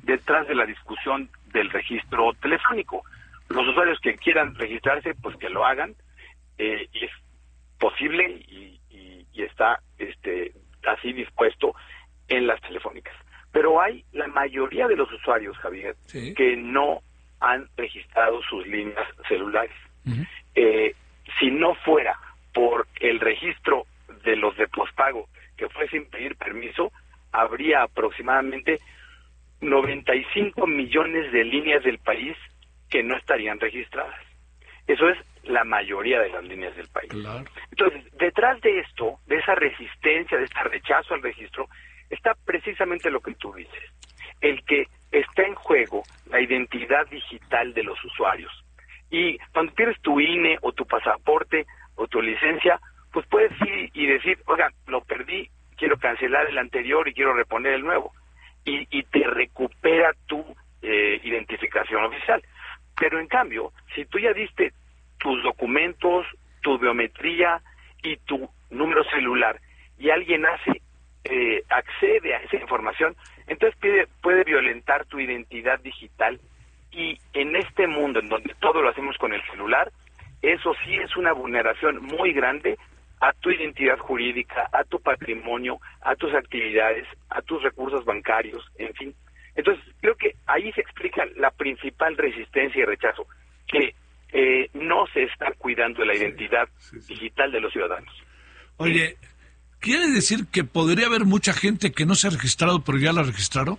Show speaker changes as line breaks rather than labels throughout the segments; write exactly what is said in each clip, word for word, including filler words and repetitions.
detrás de la discusión del registro telefónico. Los usuarios que quieran registrarse, pues que lo hagan, eh, y es posible y, y, y está este así dispuesto en las telefónicas. Pero hay la mayoría de los usuarios, Javier, sí, que no han registrado sus líneas celulares. Uh-huh. Eh, si no fuera por el registro de los de pospago, que fue sin pedir permiso, habría aproximadamente noventa y cinco millones de líneas del país que no estarían registradas. Eso es la mayoría de las líneas del país. Claro. Entonces, detrás de esto, de esa resistencia, de este rechazo al registro, está precisamente lo que tú dices, el que está en juego la identidad digital de los usuarios. Y cuando pierdes tu I N E o tu pasaporte o tu licencia, pues puedes ir y decir, oiga, lo perdí, quiero cancelar el anterior y quiero reponer el nuevo. Y, y te recupera tu eh, identificación oficial. Pero en cambio, si tú ya diste tus documentos, tu biometría y tu número celular, y alguien hace, eh, accede a esa información, entonces pide, puede violentar tu identidad digital, y en este mundo en donde todo lo hacemos con el celular, eso sí es una vulneración muy grande a tu identidad jurídica, a tu patrimonio, a tus actividades, a tus recursos bancarios, en fin. Entonces, creo que ahí se explica la principal resistencia y rechazo, que eh, no se está cuidando la identidad sí, sí, sí. digital de los ciudadanos.
Oye, ¿quiere decir que podría haber mucha gente que no se ha registrado, pero ya la registraron?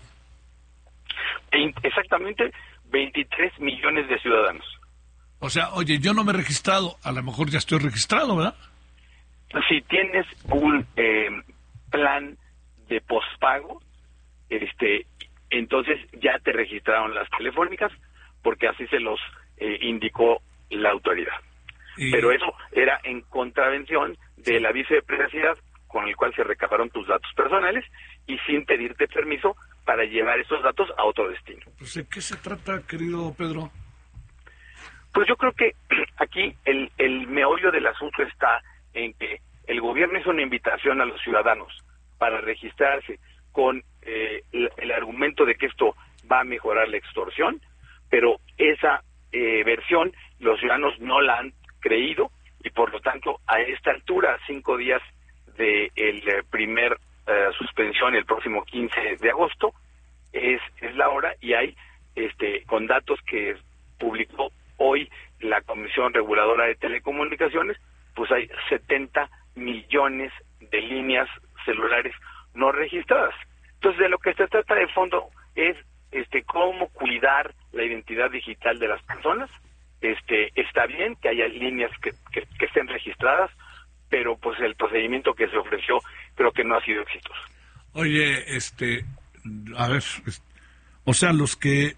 Exactamente, veintitrés millones de ciudadanos.
O sea, oye, yo no me he registrado, a lo mejor ya estoy registrado, ¿verdad?
Si tienes un eh, plan de pospago, este, entonces ya te registraron las telefónicas, porque así se los eh, indicó la autoridad. Y... Pero eso era en contravención del aviso de privacidad con el cual se recabaron tus datos personales y sin pedirte permiso para llevar esos datos a otro destino.
Pues, ¿de qué se trata, querido Pedro?
Pues yo creo que aquí el, el meollo del asunto está en que el gobierno hizo una invitación a los ciudadanos para registrarse con eh, el, el argumento de que esto va a mejorar la extorsión, pero esa eh, versión los ciudadanos no la han creído y por lo tanto a esta altura, cinco días de el primer eh, suspensión el próximo quince de agosto, es, es la hora y hay este con datos que publicó hoy la Comisión Reguladora de Telecomunicaciones, pues hay setenta millones de líneas celulares no registradas. Entonces, de lo que se trata de fondo es este cómo cuidar la identidad digital de las personas. Este está bien que haya líneas que, que, que estén registradas, pero pues el procedimiento que se ofreció creo que no ha sido exitoso.
Oye, este, a ver, o sea, los que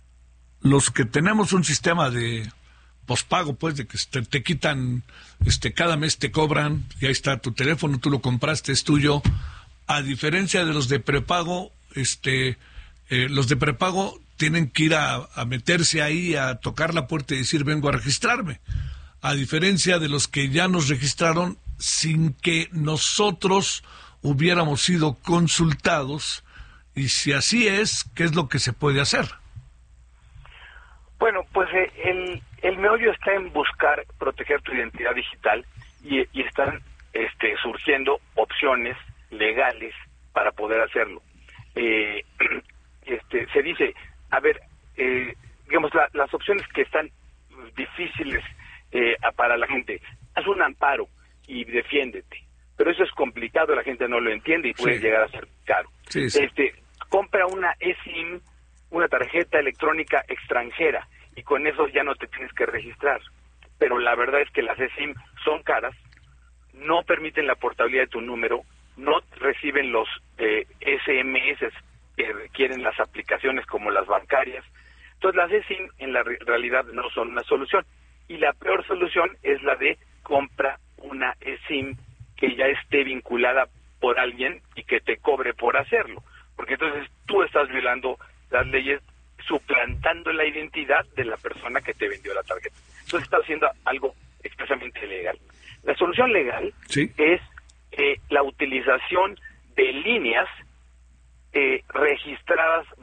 los que tenemos un sistema de pospago, pues, de que te, te quitan, este, cada mes te cobran, y ahí está tu teléfono, tú lo compraste, es tuyo. A diferencia de los de prepago, este, eh, los de prepago tienen que ir a, a meterse ahí, a tocar la puerta y decir, vengo a registrarme. A diferencia de los que ya nos registraron sin que nosotros hubiéramos sido consultados, y si así es, ¿qué es lo que se puede hacer?
Bueno, pues eh, el, el meollo está en buscar proteger tu identidad digital y, y están este, surgiendo opciones legales para poder hacerlo. Eh, este, se dice, a ver, eh, digamos, la, las opciones que están difíciles eh, para la gente, haz un amparo y defiéndete. Pero eso es complicado, la gente no lo entiende y puede sí. llegar a ser caro.
Sí, sí.
Este, compra una eSIM, una tarjeta electrónica extranjera, y con eso ya no te tienes que registrar. Pero la verdad es que las eSIM son caras, no permiten la portabilidad de tu número, no reciben los eh, S M S que requieren las aplicaciones como las bancarias. Entonces las eSIM en la re- realidad no son una solución. Y la peor solución es la de compra una eSIM que ya esté vinculada por alguien y que te cobre por hacerlo. Porque entonces tú estás violando las leyes, suplantando la identidad de la persona que te vendió la tarjeta. Entonces está haciendo algo expresamente ilegal. La solución legal
¿Sí?
es eh, la utilización de líneas eh, registradas